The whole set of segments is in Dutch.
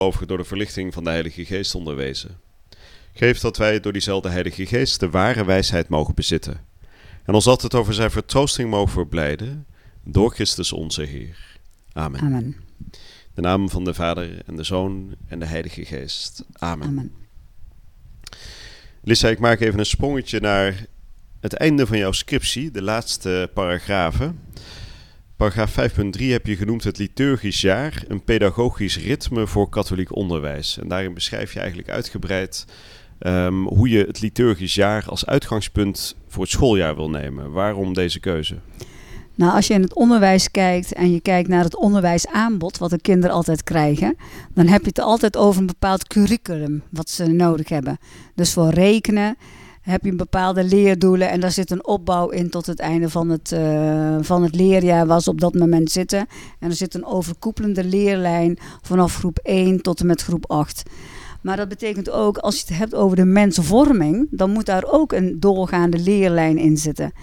over door de verlichting van de Heilige Geest onderwezen. Geef dat wij door diezelfde Heilige Geest de ware wijsheid mogen bezitten. En ons altijd over zijn vertroosting mogen verblijden, door Christus onze Heer. Amen. Amen. In de naam van de Vader en de Zoon en de Heilige Geest. Amen. Amen. Lissa, ik maak even een sprongetje naar het einde van jouw scriptie, de laatste paragrafen. Paragraaf 5.3 heb je genoemd het liturgisch jaar, een pedagogisch ritme voor katholiek onderwijs. En daarin beschrijf je eigenlijk uitgebreid hoe je het liturgisch jaar als uitgangspunt voor het schooljaar wil nemen. Waarom deze keuze? Nou, als je in het onderwijs kijkt en je kijkt naar het onderwijsaanbod wat de kinderen altijd krijgen, dan heb je het altijd over een bepaald curriculum wat ze nodig hebben. Dus voor rekenen heb je bepaalde leerdoelen en daar zit een opbouw in tot het einde van het leerjaar waar ze op dat moment zitten. En er zit een overkoepelende leerlijn vanaf groep 1 tot en met groep 8. Maar dat betekent ook, als je het hebt over de mensvorming, dan moet daar ook een doorgaande leerlijn in zitten.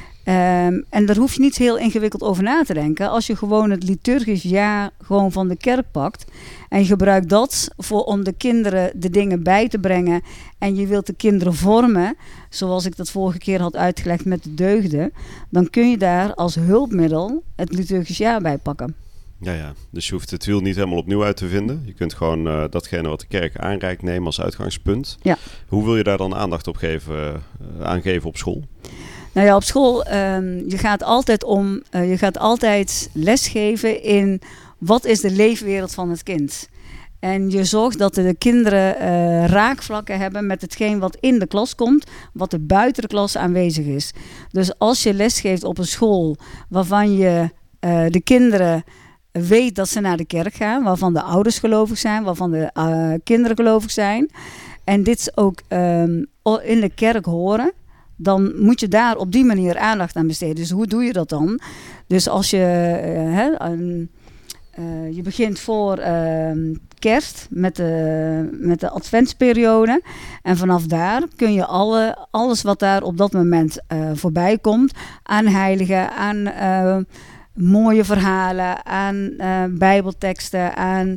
En daar hoef je niet heel ingewikkeld over na te denken. Als je gewoon het liturgisch jaar gewoon van de kerk pakt en je gebruikt dat om de kinderen de dingen bij te brengen en je wilt de kinderen vormen, zoals ik dat vorige keer had uitgelegd met de deugden, dan kun je daar als hulpmiddel het liturgisch jaar bij pakken. Ja, dus je hoeft het wiel niet helemaal opnieuw uit te vinden. Je kunt gewoon datgene wat de kerk aanreikt nemen als uitgangspunt. Ja. Hoe wil je daar dan aandacht op aangeven op school? Nou ja, op school, je gaat altijd lesgeven in wat is de leefwereld van het kind. En je zorgt dat de kinderen raakvlakken hebben met hetgeen wat in de klas komt, wat er buiten de klas aanwezig is. Dus als je lesgeeft op een school waarvan je de kinderen weet dat ze naar de kerk gaan, waarvan de ouders gelovig zijn, waarvan de kinderen gelovig zijn, en dit ook in de kerk horen, dan moet je daar op die manier aandacht aan besteden. Dus hoe doe je dat dan? Dus als je je begint voor kerst met de adventsperiode. En vanaf daar kun je alles wat daar op dat moment voorbij komt, aan heiligen, aan mooie verhalen, aan bijbelteksten, aan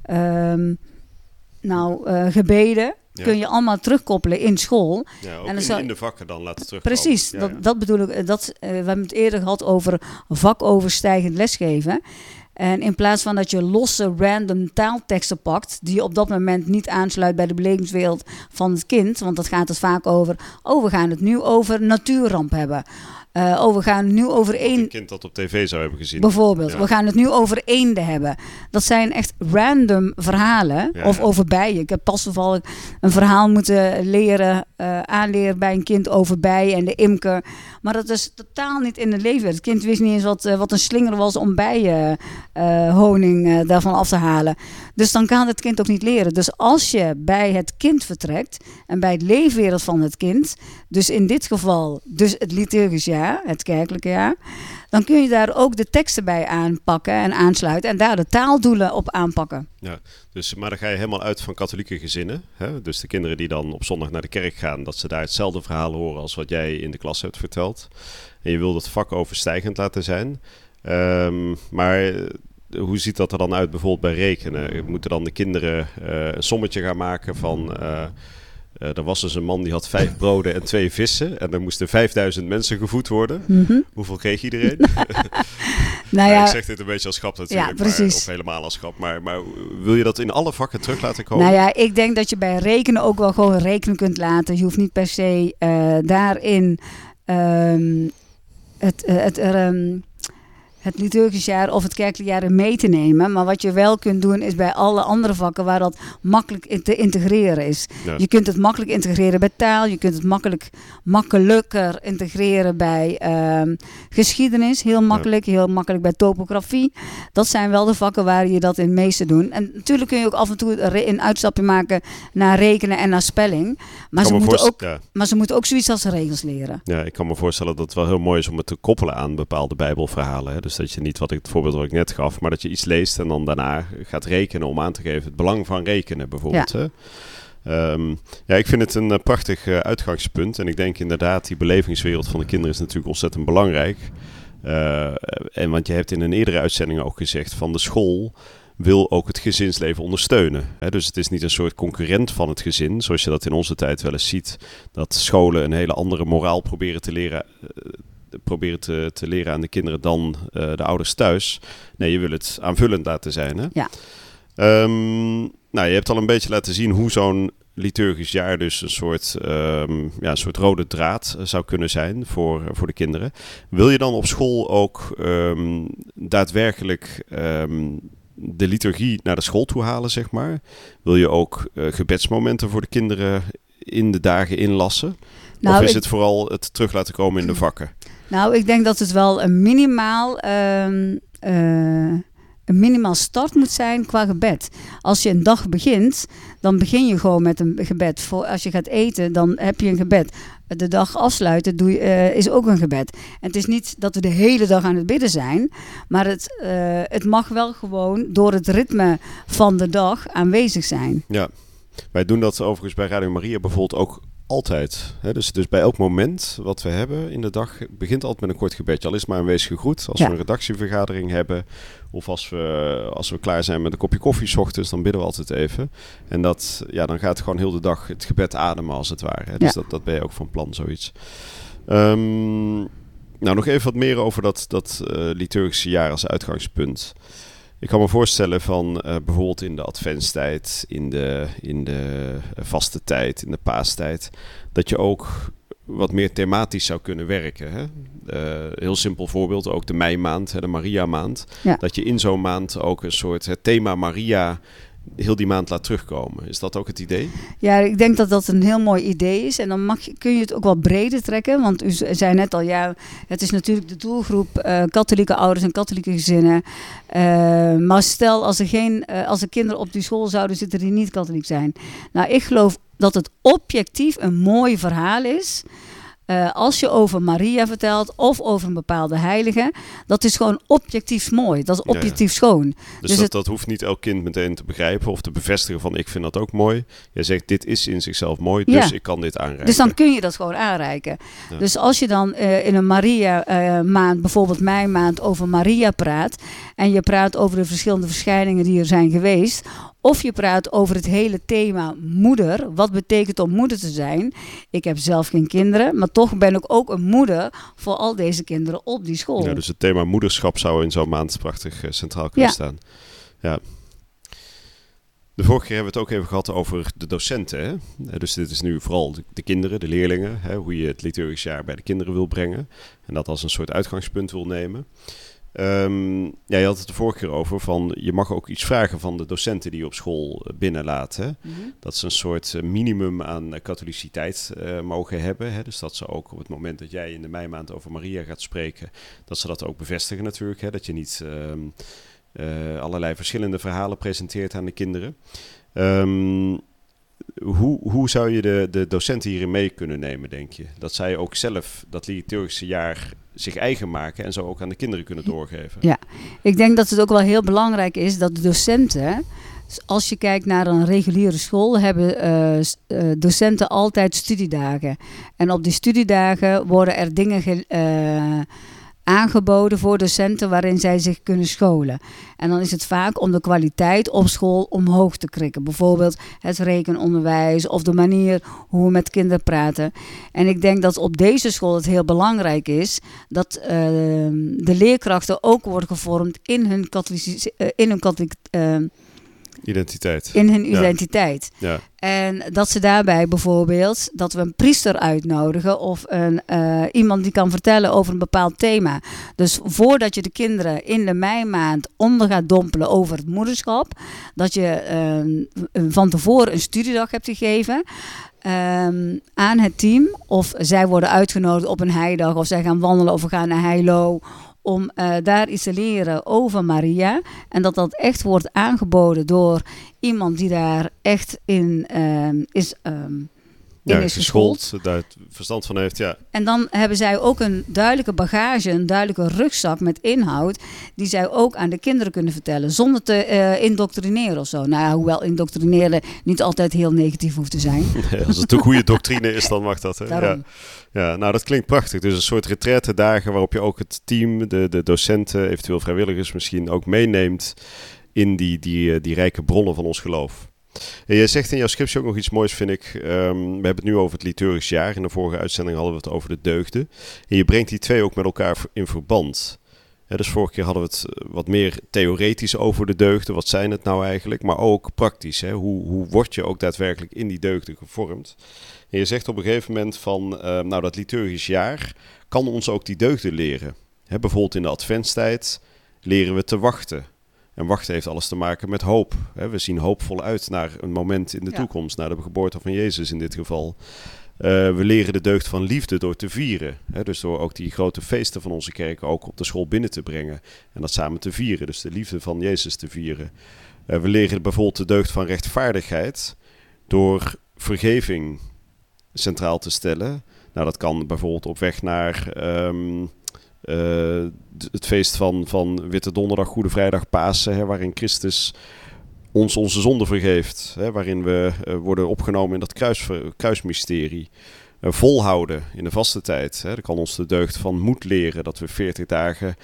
gebeden. Ja. Kun je allemaal terugkoppelen in school. Ja, ook en in de vakken dan laten terugkomen. Precies, Ja. Dat bedoel ik. We hebben het eerder gehad over vakoverstijgend lesgeven. En in plaats van dat je losse random taalteksten pakt, die je op dat moment niet aansluit bij de belevingswereld van het kind, want dat gaat het vaak over, we gaan het nu over natuurramp hebben. We gaan het nu over een kind dat op tv zou hebben gezien. Bijvoorbeeld, Ja. we gaan het nu over eenden hebben. Dat zijn echt random verhalen. Ja, of ja. over bijen. Ik heb pas toevallig een verhaal moeten aanleren bij een kind over bijen en de imker. Maar dat is totaal niet in het leven. Het kind wist niet eens wat een slinger was om bijenhoning daarvan af te halen. Dus dan kan het kind ook niet leren. Dus als je bij het kind vertrekt en bij het leefwereld van het kind, dus in dit geval dus het liturgisch jaar, het kerkelijke jaar, dan kun je daar ook de teksten bij aanpakken en aansluiten en daar de taaldoelen op aanpakken. Ja, maar dan ga je helemaal uit van katholieke gezinnen. Hè? Dus de kinderen die dan op zondag naar de kerk gaan, dat ze daar hetzelfde verhaal horen als wat jij in de klas hebt verteld. En je wil dat vakoverstijgend laten zijn. Maar hoe ziet dat er dan uit bijvoorbeeld bij rekenen? Moeten dan de kinderen een sommetje gaan maken van er was dus een man die had 5 broden en 2 vissen. En er moesten 5000 mensen gevoed worden. Mm-hmm. Hoeveel kreeg iedereen? Ik zeg dit een beetje als grap natuurlijk. Ja, precies. Of helemaal als grap. Maar wil je dat in alle vakken terug laten komen? Nou ja, ik denk dat je bij rekenen ook wel gewoon rekenen kunt laten. Je hoeft niet per se daarin het liturgisch jaar of het kerkelijk jaar in mee te nemen. Maar wat je wel kunt doen is bij alle andere vakken waar dat makkelijk te integreren is. Ja. Je kunt het makkelijk integreren bij taal. Je kunt het makkelijker integreren bij geschiedenis. Heel makkelijk bij topografie. Dat zijn wel de vakken waar je dat in het meeste doet. En natuurlijk kun je ook af en toe een uitstapje maken naar rekenen en naar spelling. Maar ze moeten ook zoiets als regels leren. Ja, ik kan me voorstellen dat het wel heel mooi is om het te koppelen aan bepaalde bijbelverhalen. Hè? Dus dat je niet, het voorbeeld wat ik net gaf, maar dat je iets leest en dan daarna gaat rekenen om aan te geven het belang van rekenen bijvoorbeeld. Ja. Hè? Ik vind het een prachtig uitgangspunt. En ik denk inderdaad, die belevingswereld van de kinderen is natuurlijk ontzettend belangrijk. Want je hebt in een eerdere uitzending ook gezegd van de school wil ook het gezinsleven ondersteunen. Dus het is niet een soort concurrent van het gezin, zoals je dat in onze tijd wel eens ziet, dat scholen een hele andere moraal proberen te leren aan de kinderen dan de ouders thuis. Nee, je wil het aanvullend laten zijn. Hè? Ja. Je hebt al een beetje laten zien hoe zo'n liturgisch jaar dus een soort rode draad zou kunnen zijn voor de kinderen. Wil je dan op school ook daadwerkelijk de liturgie naar de school toe halen, zeg maar? Wil je ook gebedsmomenten voor de kinderen in de dagen inlassen? Of is het vooral het terug laten komen in de vakken? Nou, ik denk dat het wel een minimaal start moet zijn qua gebed. Als je een dag begint, dan begin je gewoon met een gebed. Als je gaat eten, dan heb je een gebed. De dag afsluiten is ook een gebed. En het is niet dat we de hele dag aan het bidden zijn, maar het mag wel gewoon door het ritme van de dag aanwezig zijn. Ja, wij doen dat overigens bij Radio Maria bijvoorbeeld ook altijd. Hè? Dus bij elk moment wat we hebben in de dag begint altijd met een kort gebedje. Al is maar een wees gegroet. Als we een redactievergadering hebben of als we klaar zijn met een kopje koffie 's ochtends, dan bidden we altijd even. En dan gaat gewoon heel de dag het gebed ademen als het ware. Hè? Dus dat ben je ook van plan, zoiets. Nog even wat meer over dat liturgische jaar als uitgangspunt. Ik kan me voorstellen van bijvoorbeeld in de adventstijd, in de vaste tijd, in de paastijd, dat je ook wat meer thematisch zou kunnen werken. Hè? Heel simpel voorbeeld, ook de meimaand, de Maria-maand. Ja. Dat je in zo'n maand ook een soort het thema Maria heel die maand laat terugkomen. Is dat ook het idee? Ja, ik denk dat dat een heel mooi idee is. En dan kun je het ook wat breder trekken. Want u zei net al, het is natuurlijk de doelgroep katholieke ouders en katholieke gezinnen. Maar stel als er kinderen op die school zouden zitten die niet katholiek zijn. Nou, ik geloof dat het objectief een mooi verhaal is. Als je over Maria vertelt of over een bepaalde heilige, dat is gewoon objectief mooi. Dat is objectief schoon. Dus dat hoeft niet elk kind meteen te begrijpen of te bevestigen van ik vind dat ook mooi. Jij zegt dit is in zichzelf mooi, dus ik kan dit aanreiken. Dus dan kun je dat gewoon aanreiken. Ja. Dus als je dan in een Maria maand, bijvoorbeeld meimaand, over Maria praat en je praat over de verschillende verschijningen die er zijn geweest, of je praat over het hele thema moeder. Wat betekent om moeder te zijn? Ik heb zelf geen kinderen, maar toch ben ik ook een moeder voor al deze kinderen op die school. Ja, dus het thema moederschap zou in zo'n maand prachtig centraal kunnen staan. Ja. De vorige keer hebben we het ook even gehad over de docenten. Hè? Dus dit is nu vooral de kinderen, de leerlingen. Hè? Hoe je het liturgisch jaar bij de kinderen wil brengen. En dat als een soort uitgangspunt wil nemen. Je had het de vorige keer over van je mag ook iets vragen van de docenten die je op school binnenlaat. Hè? Mm-hmm. Dat ze een soort minimum aan katholiciteit mogen hebben. Hè? Dus dat ze ook op het moment dat jij in de meimaand over Maria gaat spreken, dat ze dat ook bevestigen natuurlijk. Hè? Dat je niet allerlei verschillende verhalen presenteert aan de kinderen. Hoe zou je de docenten hierin mee kunnen nemen, denk je? Dat zij ook zelf dat liturgische jaar zich eigen maken en zo ook aan de kinderen kunnen doorgeven. Ja, ik denk dat het ook wel heel belangrijk is dat de docenten, als je kijkt naar een reguliere school, hebben docenten altijd studiedagen. En op die studiedagen worden er dingen aangeboden voor docenten waarin zij zich kunnen scholen. En dan is het vaak om de kwaliteit op school omhoog te krikken. Bijvoorbeeld het rekenonderwijs of de manier hoe we met kinderen praten. En ik denk dat op deze school het heel belangrijk is dat de leerkrachten ook worden gevormd in hun identiteit. In hun identiteit. Ja. En dat ze daarbij bijvoorbeeld, dat we een priester uitnodigen of iemand die kan vertellen over een bepaald thema. Dus voordat je de kinderen in de meimaand onder gaat dompelen over het moederschap, dat je van tevoren een studiedag hebt gegeven aan het team. Of zij worden uitgenodigd op een heidag of zij gaan wandelen of we gaan naar Heilo, om daar iets te leren over Maria. En dat echt wordt aangeboden door iemand die daar echt in is geschoold. Daar het verstand van heeft, ja. En dan hebben zij ook een duidelijke bagage, een duidelijke rugzak met inhoud, die zij ook aan de kinderen kunnen vertellen, zonder te indoctrineren of zo. Nou ja, hoewel indoctrineren niet altijd heel negatief hoeft te zijn. Nee, als het een goede doctrine is, dan mag dat. Hè? Daarom. Ja, nou dat klinkt prachtig. Dus een soort retraite-dagen waarop je ook het team, de docenten, eventueel vrijwilligers misschien ook meeneemt in die rijke bronnen van ons geloof. En jij zegt in jouw scriptie ook nog iets moois, vind ik. We hebben het nu over het liturgisch jaar. In de vorige uitzending hadden we het over de deugden. En je brengt die twee ook met elkaar in verband. Dus vorige keer hadden we het wat meer theoretisch over de deugden. Wat zijn het nou eigenlijk? Maar ook praktisch. Hè? Hoe word je ook daadwerkelijk in die deugden gevormd? En je zegt op een gegeven moment van... dat liturgisch jaar kan ons ook die deugden leren. Bijvoorbeeld in de adventstijd leren we te wachten. En wachten heeft alles te maken met hoop. We zien hoopvol uit naar een moment in de toekomst. Naar de geboorte van Jezus in dit geval. We leren de deugd van liefde door te vieren. Dus door ook die grote feesten van onze kerk ook op de school binnen te brengen. En dat samen te vieren. Dus de liefde van Jezus te vieren. We leren bijvoorbeeld de deugd van rechtvaardigheid door vergeving centraal te stellen. Nou, dat kan bijvoorbeeld op weg naar het feest van Witte Donderdag, Goede Vrijdag, Pasen, waarin Christus ons onze zonde vergeeft. Waarin we worden opgenomen in dat kruismysterie. Volhouden in de vaste tijd. Dat kan ons de deugd van moed leren. Dat we 40 dagen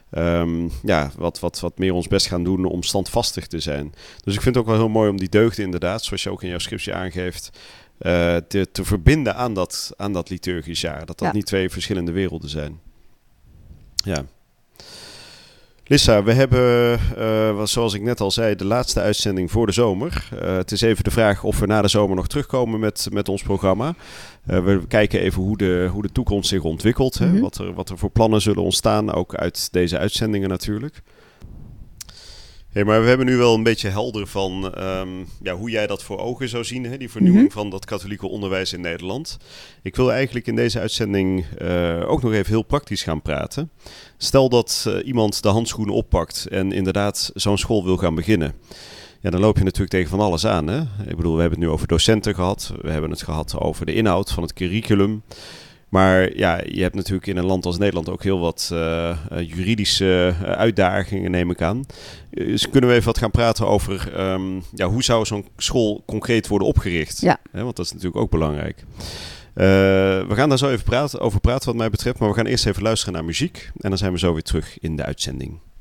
wat meer ons best gaan doen om standvastig te zijn. Dus ik vind het ook wel heel mooi om die deugden inderdaad, zoals je ook in jouw scriptie aangeeft, te verbinden aan dat liturgisch jaar. Dat niet twee verschillende werelden zijn. Ja. Lissa, we hebben, zoals ik net al zei, de laatste uitzending voor de zomer. Het is even de vraag of we na de zomer nog terugkomen met ons programma. We kijken even hoe de toekomst zich ontwikkelt. Hè? Wat er voor plannen zullen ontstaan, ook uit deze uitzendingen natuurlijk. Hey, maar we hebben nu wel een beetje helder van hoe jij dat voor ogen zou zien, hè? Die vernieuwing van dat katholieke onderwijs in Nederland. Ik wil eigenlijk in deze uitzending ook nog even heel praktisch gaan praten. Stel dat iemand de handschoenen oppakt en inderdaad zo'n school wil gaan beginnen. Ja, dan loop je natuurlijk tegen van alles aan. Hè? Ik bedoel, we hebben het nu over docenten gehad. We hebben het gehad over de inhoud van het curriculum. Maar ja, je hebt natuurlijk in een land als Nederland ook heel wat juridische uitdagingen, neem ik aan. Dus kunnen we even wat gaan praten over hoe zou zo'n school concreet worden opgericht? Ja. Want dat is natuurlijk ook belangrijk. We gaan daar zo even over praten wat mij betreft. Maar we gaan eerst even luisteren naar muziek. En dan zijn we zo weer terug in de uitzending.